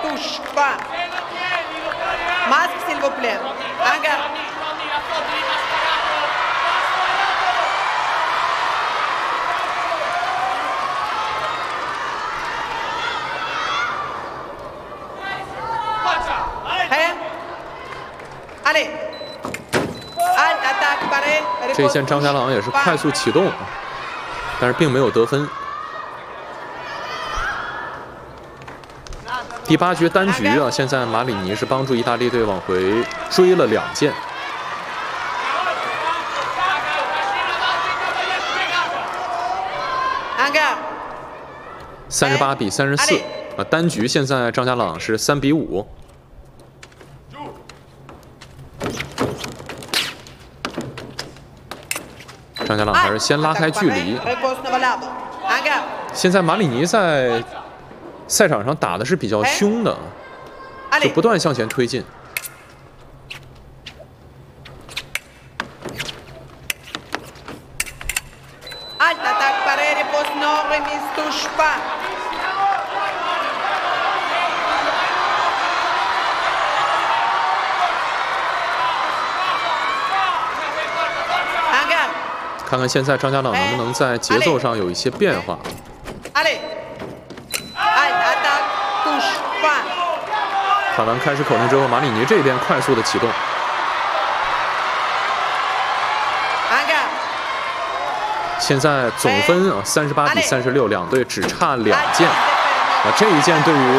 touche pas. Masque s'il vous plaît. Hangar. 这一线张家朗也是快速启动，但是并没有得分。第8局单局啊，现在马里尼是帮助意大利队往回追了2件。38比34啊，单局现在张家朗是3比5。 张家朗还是先拉开距离。现在马里尼在赛场上打的是比较凶的，就不断向前推进。看看现在张家朗能不能在节奏上有一些变化。喊完开始口令之后，马里尼这边快速的启动。现在总分啊38比36，两队只差2件。啊，这一件对于